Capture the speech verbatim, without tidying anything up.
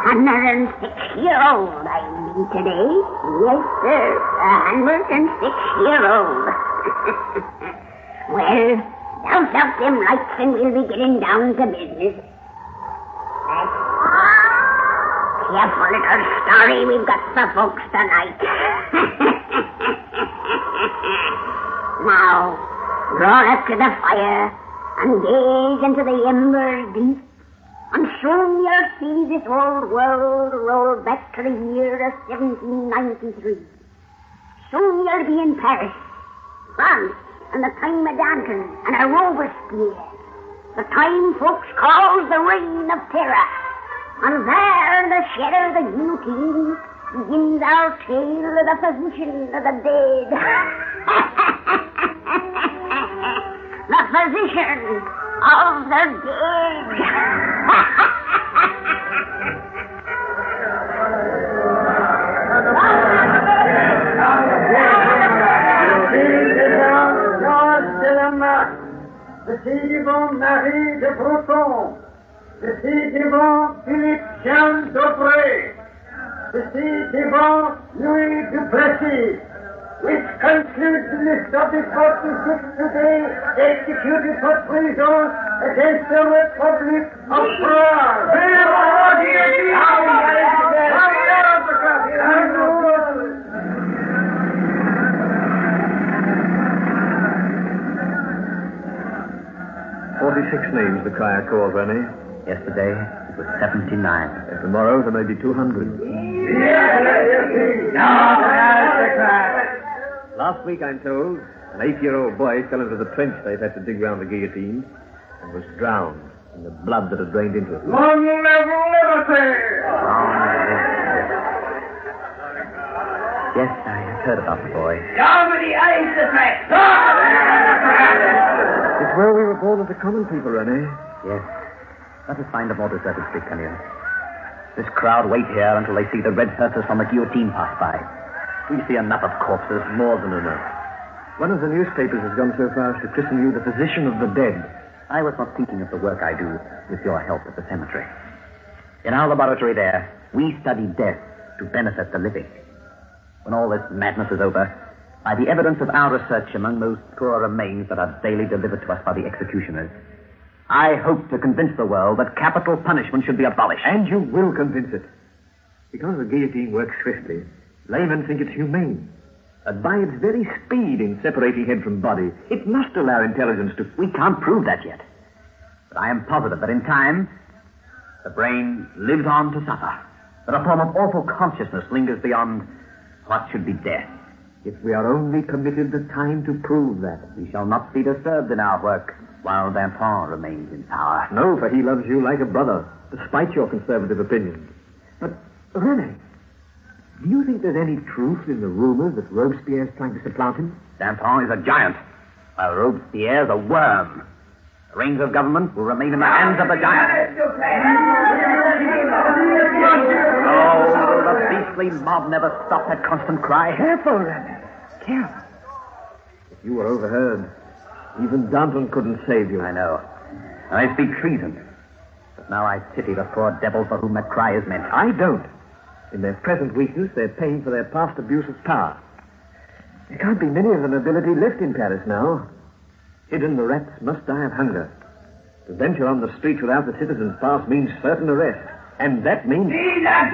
hundred and six-year-old I be today. Yes, sir, a hundred and six-year-old. Well, douse out them lights and we'll be getting down to business. That's careful little story we've got for folks tonight. Now, draw up to the fire and gaze into the embers deep, and soon you'll see this old world roll back to the year of seventeen ninety-three. Soon you'll be in Paris, France, and the time of Danton and a Robespierre, the time folks calls the Reign of Terror. And there, in the shadow of the guillotine, begins our tale of the physician of the dead. The physician of the dead. The ci-devant Marie de Breton, the ci-devant Philippe Jean d'Aubray, the ci-devant Louis Duplessis, which concludes the list of the forty-six today executed for treason against the Republic of France. Forty-six names the crier called, René. Yesterday, it was seventy-nine. And tomorrow, there may be two hundred. Last week, I'm told, an eight-year-old boy fell into the trench they've had to dig round the guillotine and was drowned in the blood that had drained into it. Long live liberty! Yes, I have heard about the boy. It's where we were born as the common people, René. Yes. Let us find a more deserted street, can you? This crowd wait here until they see the red hearses from the guillotine pass by. We see enough of corpses. More than enough. One of the newspapers has gone so far as to christen you the physician of the dead. I was not thinking of the work I do with your help at the cemetery. In our laboratory there, we study death to benefit the living. When all this madness is over, by the evidence of our research among those poor remains that are daily delivered to us by the executioners, I hope to convince the world that capital punishment should be abolished. And you will convince it. Because the guillotine works swiftly, laymen think it's humane. And by its very speed in separating head from body, it must allow intelligence to... We can't prove that yet. But I am positive that in time, the brain lives on to suffer. That a form of awful consciousness lingers beyond what should be death. If we are only permitted the time to prove that. We shall not be disturbed in our work while Danton remains in power. No, for he loves you like a brother, despite your conservative opinions. But, René, do you think there's any truth in the rumors that Robespierre's trying to supplant him? Danton is a giant, while Robespierre's a worm. The reins of government will remain in the hands of the giant. Oh, the beastly mob never stopped that constant cry. Careful, René. Careful. If you were overheard, even Danton couldn't save you. I know. I speak treason. But now I pity the poor devil for whom that cry is meant. I don't. In their present weakness, they're paying for their past abuse of power. There can't be many of the nobility left in Paris now. Hidden, the rats must die of hunger. To venture on the streets without the citizens' pass means certain arrest. And that means...